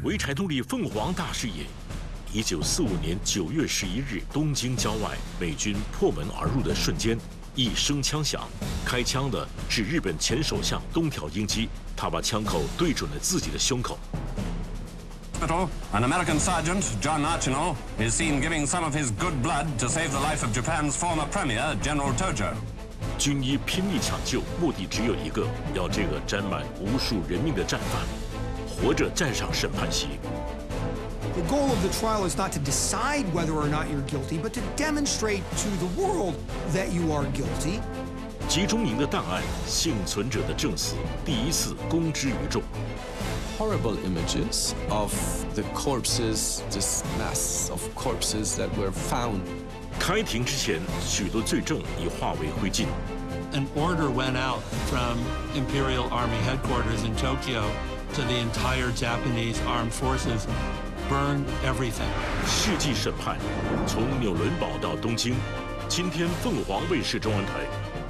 潍柴动力凤凰大视野。1945年9月11日，东京郊外，美军破门而入的瞬间，一声枪响，开枪的是日本前首相东条英机，他把枪口对准了自己的胸口。 An American sergeant, John Archino, is seen giving some of his good blood to save the life of Japan's former premier, General Tojo. 军医拼命抢救，目的只有一个，要这个沾满无数人命的战犯，活着站上审判席。 The goal of the trial is not to decide whether or not you're guilty, but to demonstrate to the world that you are guilty. 集中营的档案，幸存者的证词，第一次公之于众。 Horrible images of the corpses, this mass of corpses that were found. 开庭之前，许多罪证已化为灰烬。 An order went out from Imperial Army headquarters in Tokyo to the entire Japanese armed forces, burn everything. 世纪审判，从纽伦堡到东京，今天凤凰卫视中文台。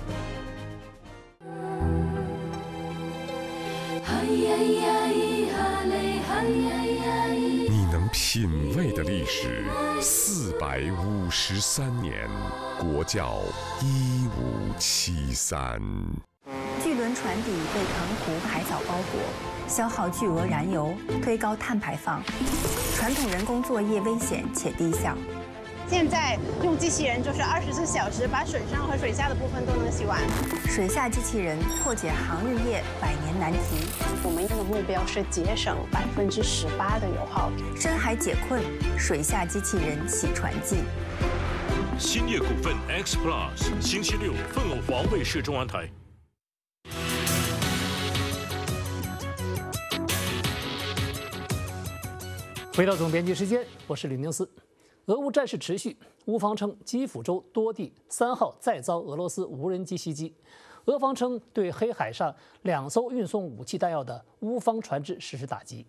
你能品味的历史453年，国窖1573。 巨轮船底被藤壶海藻包裹，消耗巨额燃油，推高碳排放，传统人工作业危险且低效。 现在用机器人就是24小时把水上和水下的部分都能洗完。 水下机器人破解航日业100年难题。 我们的目标是节省18%的油耗。 深海解困，水下机器人洗船记。 兴业股份 X Plus， 星期六凤凰卫视中文台。 回到总编辑时间，我是吕宁思。俄乌战事持续，乌方称基辅州多地3号再遭俄罗斯无人机袭击，俄方称对黑海上2艘运送武器弹药的乌方船只实施打击。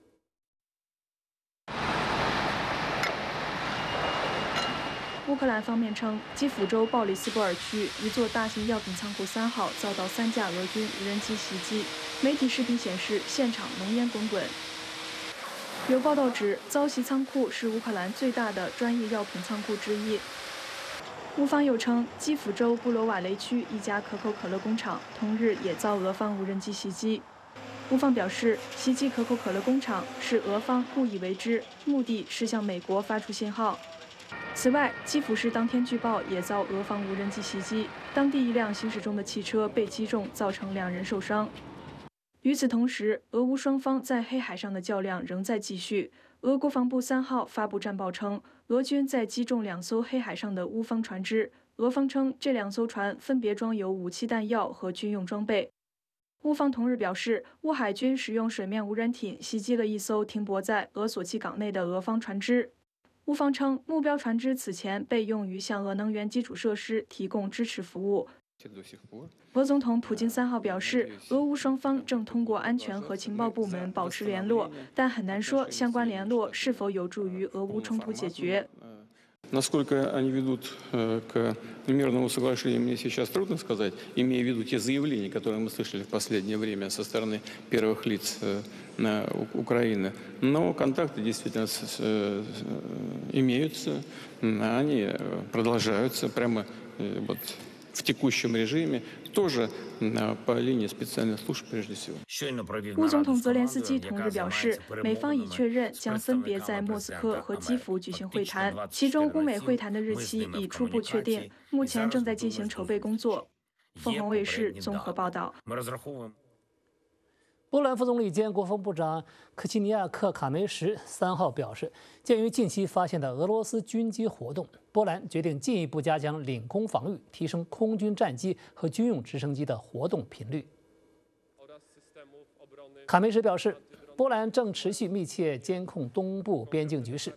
乌克兰方面称，基辅州鲍里斯波尔区一座大型药品仓库3号遭到3架俄军无人机袭击，媒体视频显示现场浓烟滚滚。 有报道指，遭袭仓库是乌克兰最大的专业药品仓库之一。乌方又称，基辅州布罗瓦雷区一家可口可乐工厂同日也遭俄方无人机袭击。乌方表示，袭击可口可乐工厂是俄方故意为之，目的是向美国发出信号。此外，基辅市当天据报也遭俄方无人机袭击，当地一辆行驶中的汽车被击中，造成2人受伤。 与此同时，俄乌双方在黑海上的较量仍在继续。俄国防部3号发布战报称，俄军在击中2艘黑海上的乌方船只。俄方称，这2艘船分别装有武器弹药和军用装备。乌方同日表示，乌海军使用水面无人艇袭击了一艘停泊在俄索契港内的俄方船只。乌方称，目标船只此前被用于向俄能源基础设施提供支持服务。 俄总统普京3号表示，俄乌双方正通过安全和情报部门保持联络，但很难说相关联络是否有助于俄乌冲突解决。 Насколько они ведут к мирному соглашению, мне сейчас трудно сказать, имея в виду те заявления, которые мы слышали в последнее время со стороны первых лиц Украины. Но контакты действительно имеются, они продолжаются прямо вот в текущем режиме, тоже по линии специальных служб прежде всего. 乌总统泽连斯基同日表示，美方已确认将分别在莫斯科和基辅举行会谈，其中乌美会谈的日期已初步确定，目前正在进行筹备工作。凤凰卫视综合报道。 波兰副总理兼国防部长科齐尼亚克·卡梅什3号表示，鉴于近期发现的俄罗斯军机活动，波兰决定进一步加强领空防御，提升空军战机和军用直升机的活动频率。卡梅什表示，波兰正持续密切监控东部边境局势，